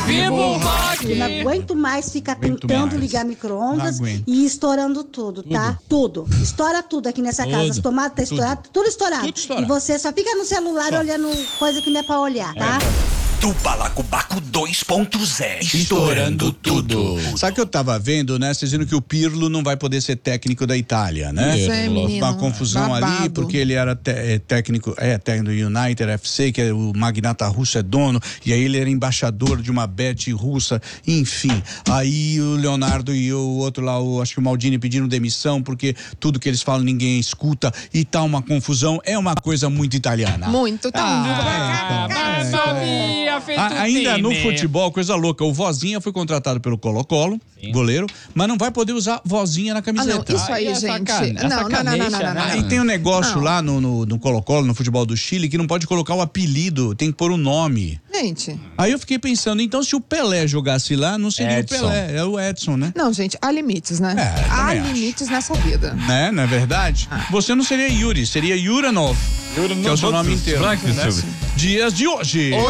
Viva o rock! Eu não aguento mais ficar tentando ligar micro-ondas e estourando tudo, tá? Tudo. Estoura tudo aqui nessa casa. As tomadas tá estourado, tudo estourado. E você só fica no celular olhando coisa que não é pra olhar, tá? Do Balacobaco 2.0. Estourando tudo. Sabe o que eu tava vendo, né? Vocês viram que o Pirlo não vai poder ser técnico da Itália, né? Uma confusão ali, porque ele era técnico do United FC, que é o magnata russo, é dono, e aí ele era embaixador de uma bet russa, enfim. Aí o Leonardo e o outro lá, acho que o Maldini, pediram demissão, porque tudo que eles falam ninguém escuta, e tá uma confusão. É uma coisa muito italiana. Muito, ainda no futebol, coisa louca, o Vozinha foi contratado pelo Colo-Colo, goleiro, mas não vai poder usar Vozinha na camiseta. Não, isso aí, gente. Não. E tem um negócio lá no Colo-Colo, no futebol do Chile, que não pode colocar o apelido, tem que pôr o nome. Gente. Aí eu fiquei pensando, então se o Pelé jogasse lá, não seria Edson. O Pelé, é o Edson, né? Não, gente, há limites, né? Há limites nessa vida. Né, não é verdade? Você não seria Yuri, seria Yuranov, que é o seu nome inteiro. Dias de hoje.